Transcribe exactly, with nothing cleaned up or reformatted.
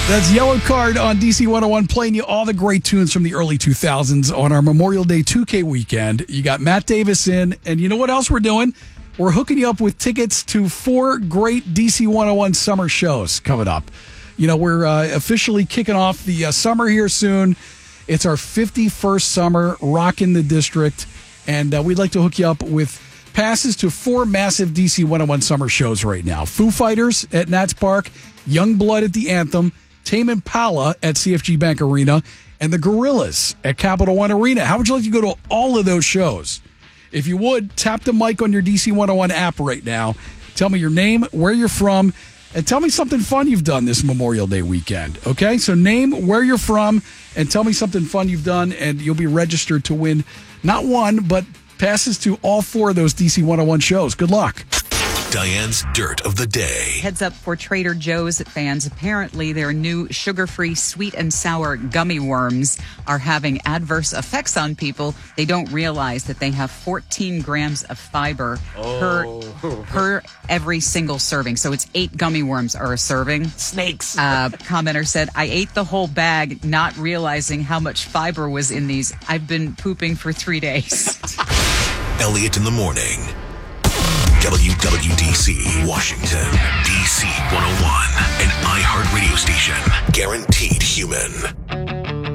That's Yellow Card on D C one oh one, playing you all the great tunes from the early two thousands on our Memorial Day two K weekend. You got Matt Davis in, and you know what else we're doing? We're hooking you up with tickets to four great D C one oh one summer shows coming up. You know, we're uh, officially kicking off the uh, summer here soon. It's our fifty-first summer, rocking the district, and uh, we'd like to hook you up with passes to four massive D C one oh one summer shows right now. Foo Fighters at Nats Park, Youngblood at the Anthem, Tame Impala at C F G Bank Arena, and the Gorillaz at Capital One Arena. How would you like to go to all of those shows? If you would, tap the mic on your D C one oh one app right now. Tell me your name, where you're from, and tell me something fun you've done this Memorial Day weekend. Okay? So name, where you're from, and tell me something fun you've done, and you'll be registered to win not one, but passes to all four of those D C one oh one shows. Good luck. Diane's Dirt of the Day. Heads up for Trader Joe's fans. Apparently, their new sugar-free sweet and sour gummy worms are having adverse effects on people. They don't realize that they have fourteen grams of fiber oh. per, per every single serving. So it's eight gummy worms are a serving. Snakes. Uh, commenter said, I ate the whole bag, not realizing how much fiber was in these. I've been pooping for three days. Elliot in the morning. W W D C, Washington, D C one oh one, an iHeart radio station, guaranteed human.